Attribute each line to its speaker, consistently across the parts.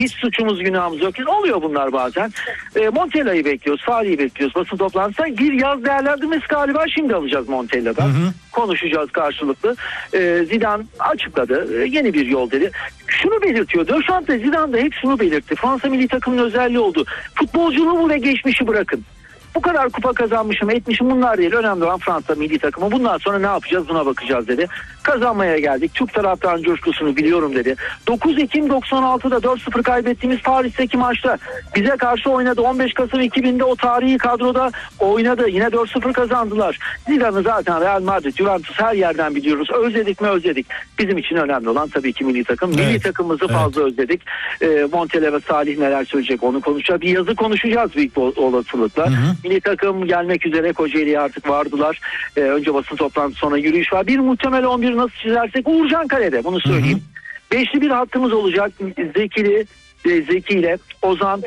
Speaker 1: Hiç suçumuz günahımız yok. Oluyor bunlar bazen. Montella'yı bekliyoruz. Salih'i bekliyoruz. Basın toplantısında bir yaz değerlendirmesi galiba şimdi alacağız Montella'dan. Konuşacağız karşılıklı. Zidane açıkladı. Yeni bir yol dedi. Şunu belirtiyor. Deschamps de Zidane de hep şunu belirtti. Fransa milli takımının özelliği oldu. Futbolculuğu ve geçmişi bırakın. Bu kadar kupa kazanmışım, etmişim, bunlar değil. Önemli olan Fransa milli takımı. Bundan sonra ne yapacağız, buna bakacağız dedi. Kazanmaya geldik. Türk taraftarın coşkusunu biliyorum dedi. 9 Ekim 96'da 4-0 kaybettiğimiz Paris'teki maçta bize karşı oynadı. 15 Kasım 2000'de o tarihi kadroda oynadı. Yine 4-0 kazandılar. Zidane'ı zaten Real Madrid, Juventus her yerden biliyoruz. Özledik mi özledik. Bizim için önemli olan tabii ki milli takım. Milli takımımızı fazla özledik. Montella ve Salih neler söyleyecek onu konuşacağız. Bir yazı konuşacağız büyük olasılıkla. Milli takım gelmek üzere, Kocaeli'ye artık vardılar. Önce basın toplantısı, sonra yürüyüş var. Bir muhtemel 11 nasıl çizersek Uğurcan kalede, bunu söyleyeyim. Beşli bir hattımız olacak. Zeki ile Ozan,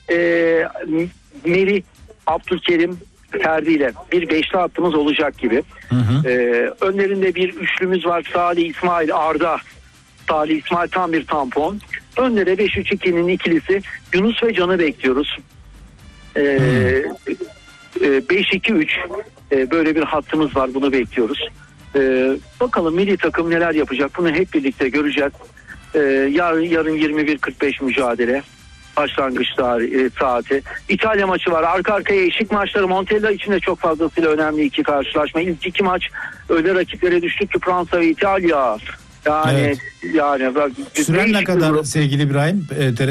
Speaker 1: Meri, Abdülkerim, Ferdi ile bir beşli hattımız olacak gibi. Önlerinde bir üçlümüz var. Salih, İsmail, Arda. Salih, İsmail tam bir tampon. Önlere 5-3-2'nin ikilisi Yunus ve Can'ı bekliyoruz. 5-2-3 böyle bir hattımız var, bunu bekliyoruz. Bakalım milli takım neler yapacak, bunu hep birlikte göreceğiz. Yarın 21.45 mücadele başlangıç saati. İtalya maçı var, arka arkaya eşik maçları. Montella için de çok fazlasıyla önemli iki karşılaşma. İlk iki maç öyle rakiplere düştük ki Fransa ve İtalya. Yani
Speaker 2: süren ne kadar sevgili İbrahim?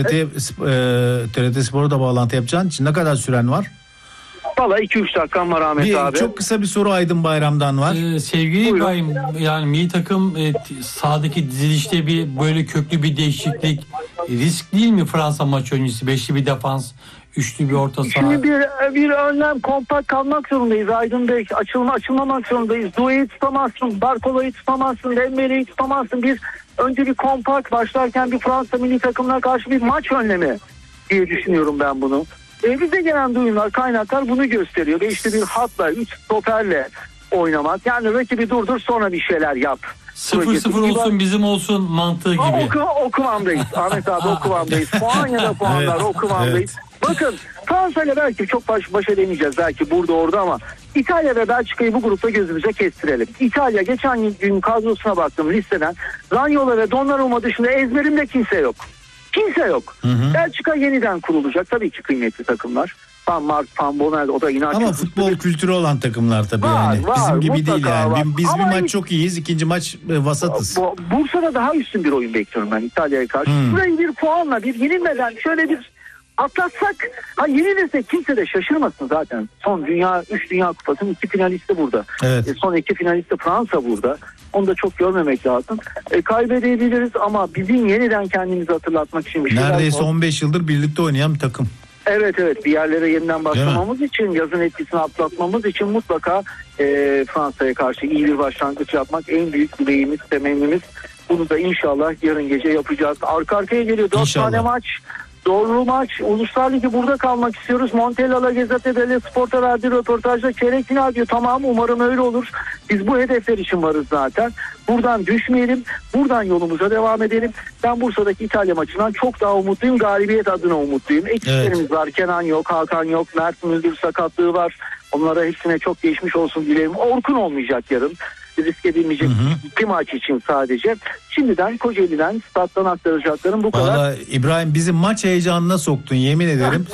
Speaker 2: TRT Spor'a da bağlantı yapacağın için ne kadar süren var?
Speaker 1: Valla 2-3 dakikam var Ahmet abi.
Speaker 2: Çok kısa bir soru Aydın Bayram'dan var.
Speaker 3: Sevgili İbrahim, yani milli takım sahadaki dizilişte böyle köklü bir değişiklik risk değil mi Fransa maç öncesi? Beşli bir defans, üçlü bir orta saha.
Speaker 1: Şimdi bir önlem, kompakt kalmak zorundayız Aydın Bey. Açılmamak zorundayız. Doué'yi tutamazsın, Barkola'yı tutamazsın, Dembele'yi tutamazsın. Önce bir kompakt başlarken bir Fransa milli takımına karşı bir maç önlemi diye düşünüyorum ben bunu. Bize gelen duyumlar, kaynaklar bunu gösteriyor. Beşli bir hatla, 3 stoperle oynamak. Yani rakibi durdur, sonra bir şeyler yap.
Speaker 3: 0-0 olsun bizim olsun mantığı gibi.
Speaker 1: O kıvamdayız Ahmet abi, o kıvamdayız. Puan ya da puanlar o kıvamdayız. Bakın Fransa ile belki çok baş edemeyeceğiz belki burada orada, ama İtalya ve Belçika'yı bu grupta gözümüze kestirelim. İtalya, geçen gün kadrosuna baktım listeden. Zaniolo ve Donnarumma dışında ezberimde kimse yok. Kimse yok. Belçika yeniden kurulacak. Tabii ki kıymetli takımlar. Van Mark, Van Bommel, o da inanç.
Speaker 2: Ama futbol kültürü olan takımlar tabii
Speaker 1: var,
Speaker 2: yani. Bizim gibi değil yani.
Speaker 1: Var.
Speaker 2: Biz bir maç çok iyiyiz, ikinci maç vasatız.
Speaker 1: Bursa'da daha üstün bir oyun bekliyorum ben İtalya'ya karşı. Burayı bir puanla, bir yenilmeden şöyle bir atlatsak, yenilirsek kimse de şaşırmasın zaten. Son 3 Dünya Kupası'nın 2 finalisti burada.
Speaker 2: Evet.
Speaker 1: Son 2 finalisti Fransa burada. Onu da çok görmemek lazım. Kaybedebiliriz ama bizim yeniden kendimizi hatırlatmak için bir şeyler.
Speaker 2: Neredeyse 15 yıldır birlikte oynayan bir takım.
Speaker 1: Evet, bir yerlere yeniden başlamamız için, yazın etkisini atlatmamız için mutlaka Fransa'ya karşı iyi bir başlangıç yapmak en büyük dileğimiz, temennimiz. Bunu da inşallah yarın gece yapacağız. Arka arkaya geliyor 4 tane maç. Doğru maç. Uluslar Ligi burada kalmak istiyoruz. Montella Gazzetta dello Sport'a verdiği röportajda çeyrek final diyor. Tamam, umarım öyle olur. Biz bu hedefler için varız zaten. Buradan düşmeyelim. Buradan yolumuza devam edelim. Ben Bursa'daki İtalya maçından çok daha umutluyum. Galibiyet adına umutluyum. Eksiklerimiz var. Kenan yok, Hakan yok. Mert Müldür sakatlığı var. Onlara hepsine çok geçmiş olsun dilerim. Orkun olmayacak yarın. Risk edilmeyecek iki maç için sadece. Şimdiden Kocaeli'den stat'tan aktaracaklarım bu kadar.
Speaker 2: Vallahi İbrahim, bizim maç heyecanına soktun, yemin ederim.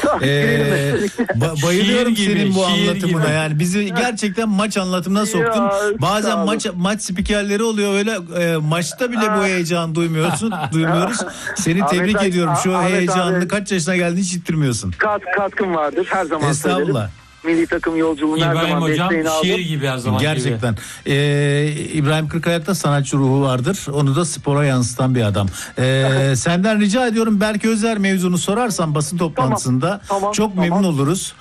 Speaker 2: Bayılıyorum senin bu anlatımına gibi. Yani bizi gerçekten maç anlatımına soktun. Bazen maç spikerleri oluyor öyle, maçta bile bu heyecanı duymuyoruz. Seni tebrik ediyorum. Şu heyecanını kaç yaşına geldiğini hiç ittirmiyorsun.
Speaker 1: Katkın vardır her zaman.
Speaker 2: Estağfurullah.
Speaker 1: Söylerim. Milli takım yolculuğunu her zaman desteğini aldım.
Speaker 3: Şiir gibi her zaman.
Speaker 2: Gerçekten. İbrahim Kırkayak'ta sanatçı ruhu vardır. Onu da spora yansıtan bir adam. Senden rica ediyorum, Berke Özer mevzunu sorarsan basın toplantısında çok memnun oluruz.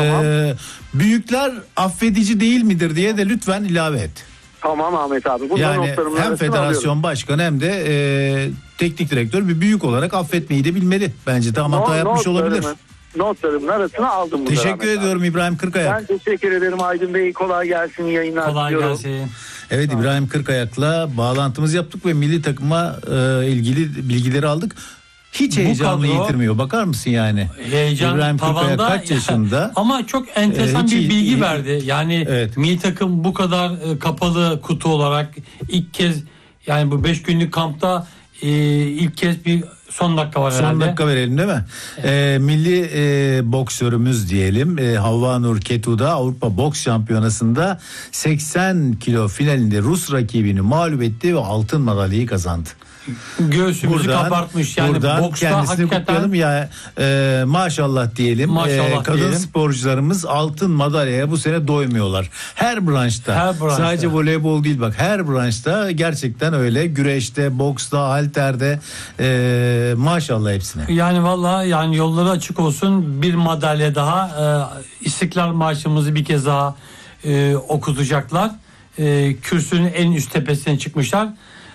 Speaker 2: Büyükler affedici değil midir diye de lütfen ilave et.
Speaker 1: Tamam Ahmet abi.
Speaker 2: Yani hem federasyon başkanı hem de teknik direktör bir büyük olarak affetmeyi de bilmeli. Bence tam hata yapmış olabilir.
Speaker 1: Notlarımın arasına aldım.
Speaker 2: Teşekkür ediyorum İbrahim Kırkayak.
Speaker 1: Ben teşekkür ederim Aydın Bey. Kolay gelsin, yayınlar.
Speaker 3: Kolay gelsin.
Speaker 2: Evet, İbrahim Kırkayak'la bağlantımızı yaptık ve milli takıma ilgili bilgileri aldık. hiç heyecanını yitirmiyor. Bakar mısın yani?
Speaker 3: Heyecan
Speaker 2: İbrahim Kırkaya
Speaker 3: tavanda
Speaker 2: kaç yaşında?
Speaker 3: Ama çok enteresan bir bilgi verdi. Yani
Speaker 2: evet.
Speaker 3: milli takım bu kadar kapalı kutu olarak ilk kez, yani bu 5 günlük kampta ilk kez bir son dakika var herhalde.
Speaker 2: Son dakika verelim değil mi? Evet. Milli boksörümüz diyelim Havva Nur Ketu'da Avrupa Boks Şampiyonası'nda 80 kilo finalinde Rus rakibini mağlup etti ve altın madalyayı kazandı.
Speaker 3: Göğsümüzü kabartmış. Yani
Speaker 2: buradan
Speaker 3: boksta
Speaker 2: kendisini kutlayalım ya, maşallah diyelim.
Speaker 3: Maşallah
Speaker 2: kadın
Speaker 3: diyelim.
Speaker 2: Sporcularımız altın madalyaya bu sene doymuyorlar. Her branşta. Sadece voleybol değil bak, her branşta gerçekten öyle. Güreşte, boksta, halterde, maşallah hepsine.
Speaker 3: Yani vallahi yani yolları açık olsun, bir madalya daha, İstiklal Marşımızı bir kez daha okutacaklar. Kürsünün en üst tepesine çıkmışlar.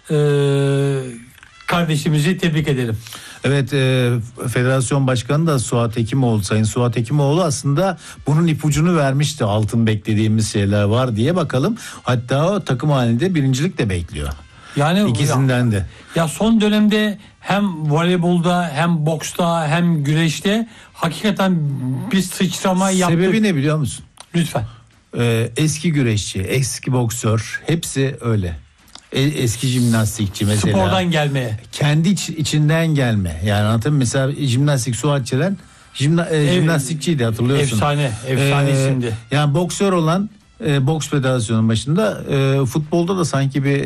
Speaker 3: Kardeşimizi tebrik edelim.
Speaker 2: Evet, Federasyon Başkanı da Suat Hekimoğlu, Sayın Suat Hekimoğlu aslında bunun ipucunu vermişti. Altın beklediğimiz şeyler var diye, bakalım. Hatta o takım halinde birincilik de bekliyor. Yani ikisinden de.
Speaker 3: Ya son dönemde hem voleybolda hem boksta hem güreşte hakikaten bir sıçrama yaptık.
Speaker 2: Sebebi ne biliyor musun?
Speaker 3: Lütfen.
Speaker 2: Eski güreşçi, eski boksör, hepsi öyle. Eski jimnastikçi mesela.
Speaker 3: Spordan gelmeye.
Speaker 2: Kendi içinden gelme. Yani anlatayım, mesela jimnastik Suat Çelen jimnastikçiydi, hatırlıyorsun.
Speaker 3: Efsane isimdi.
Speaker 2: Yani boksör olan Boks Federasyonu'nun başında, futbolda da sanki bir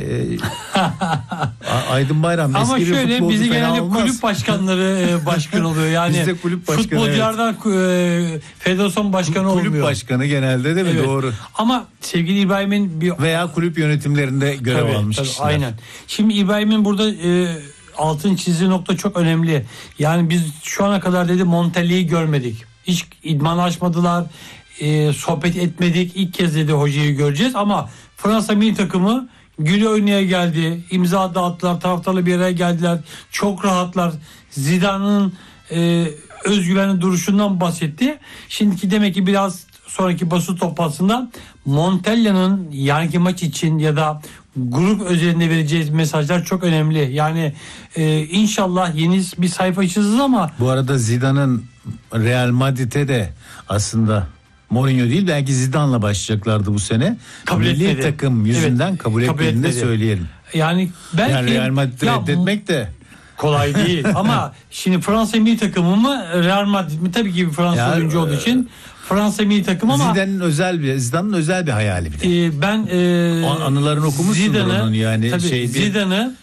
Speaker 2: Aydın Bayram
Speaker 3: ama
Speaker 2: eski
Speaker 3: şöyle,
Speaker 2: bir futbolcu
Speaker 3: bizi
Speaker 2: fena
Speaker 3: genelde
Speaker 2: olmaz.
Speaker 3: kulüp başkanları başkan oluyor. Yani
Speaker 2: bizde kulüp başkanı,
Speaker 3: futbolculardan federasyon başkanı
Speaker 2: kulüp
Speaker 3: olmuyor.
Speaker 2: Kulüp başkanı genelde, değil mi?
Speaker 3: Evet.
Speaker 2: Doğru.
Speaker 3: Ama sevgili İbrahim'in
Speaker 2: veya kulüp yönetimlerinde görev almış kişiler.
Speaker 3: Aynen. Şimdi İbrahim'in burada altın çizdiği nokta çok önemli. Yani biz şu ana kadar dedi Montella'yı görmedik. Hiç idman açmadılar. Sohbet etmedik. İlk kez dedi hocayı göreceğiz, ama Fransa milli takımı güle oynaya geldi. İmza dağıttılar. Taraftarlı bir yere geldiler. Çok rahatlar. Zidane'ın özgüvenli duruşundan bahsetti. Şimdiki demek ki biraz sonraki basın toplantısında Montella'nın yarınki maç için ya da grup özelinde vereceğiz mesajlar çok önemli. Yani inşallah yeni bir sayfa çizeceğiz ama.
Speaker 2: Bu arada Zidane'ın Real Madrid'e de aslında Mourinho değil, belki Zidane'la başlayacaklardı bu sene. Milli takım yüzünden kabul etmediğini de söyleyelim.
Speaker 3: Yani belki
Speaker 2: yani Real Madrid'i reddetmek de
Speaker 3: kolay değil. Ama şimdi Fransa milli takımı mı Real Madrid mi? Tabii ki bir Fransa oyuncu olduğu için Fransa milli takım, ama
Speaker 2: Zidane'ın özel bir hayali bir de.
Speaker 3: Ben
Speaker 2: anılarını okumuşsundur onun, yani
Speaker 3: Zidane'ı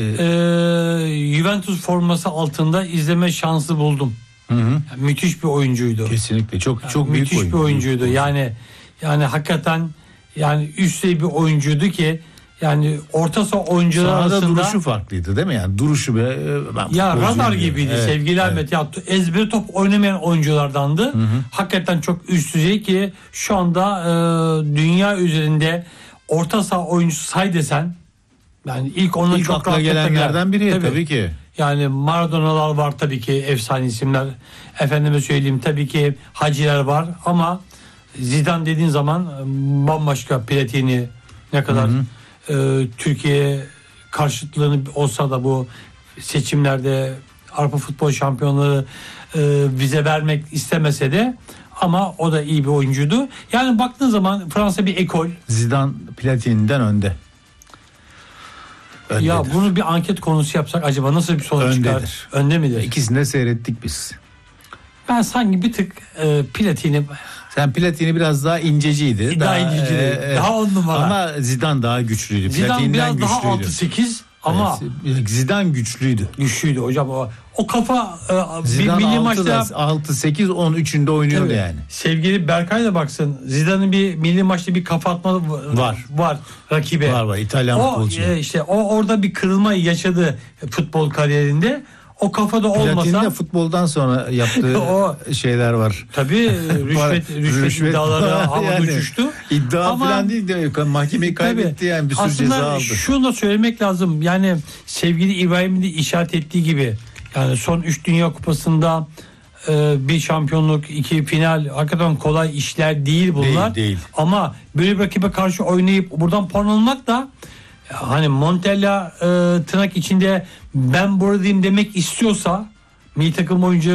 Speaker 3: Juventus forması altında izleme şansı buldum. Yani müthiş bir oyuncuydu.
Speaker 2: Kesinlikle çok büyük
Speaker 3: müthiş bir oyuncuydu. Yani hakikaten yani üstte bir oyuncuydu ki, yani orta saha oyuncular arasında
Speaker 2: duruşu farklıydı değil mi? Yani duruşu
Speaker 3: ya radar gibiydi, evet, sevgili Ahmet. Ya ezberi top oynamayan oyunculardandı. Hakikaten çok üst düzey ki şu anda dünya üzerinde orta saha oyuncusu say desen, yani ilk çok
Speaker 2: akla gelenlerden biri tabii ki.
Speaker 3: Yani Maradona'lar var tabii ki, efsane isimler. Efendime söyleyeyim, tabii ki Hacılar var, ama Zidane dediğin zaman bambaşka. Platini ne kadar Türkiye karşıtlığını olsa da bu seçimlerde Avrupa Futbol Şampiyonluğu vize vermek istemese de, ama o da iyi bir oyuncuydu. Yani baktığın zaman Fransa bir ekol.
Speaker 2: Zidane Platini'den önde. Öndedir.
Speaker 3: Ya bunu bir anket konusu yapsak acaba nasıl bir sonuç çıkar? Önde midir?
Speaker 2: İkisini de seyrettik biz.
Speaker 3: Ben sanki bir tık Platini.
Speaker 2: Sen Platini biraz daha inceciydi.
Speaker 3: Daha inceciydi. Daha 10 numara.
Speaker 2: Ama Zidane daha güçlüydü.
Speaker 3: Zidane biraz daha 6-8 ama
Speaker 2: Zidane güçlüydü.
Speaker 3: Güçlüydü hocam. O kafa
Speaker 2: Zidane milli maçta 6-8-10-3'ünde oynuyordu yani.
Speaker 3: Sevgili Berkay da baksın. Zidane'ın bir milli maçta bir kafa atma var rakibe.
Speaker 2: Var İtalyan futbolcu.
Speaker 3: İşte o orada bir kırılma yaşadı futbol kariyerinde. O kafada olmasa.
Speaker 2: Platini'de futboldan sonra yaptığı şeyler var.
Speaker 3: Tabii rüşvet iddiaları havada uçuştu.
Speaker 2: İddia falan değil de mahkemeyi kaybetti yani, bir sürü ceza aldı.
Speaker 3: Aslında şunu da söylemek lazım. Yani sevgili İbrahim'in de işaret ettiği gibi, yani son 3 Dünya Kupası'nda bir şampiyonluk, 2 final, hakikaten kolay işler değil bunlar.
Speaker 2: Değil.
Speaker 3: Ama böyle bir rakibe karşı oynayıp buradan puan almak da, hani Montella tırnak içinde ben buradayım demek istiyorsa, milli takım oyuncuları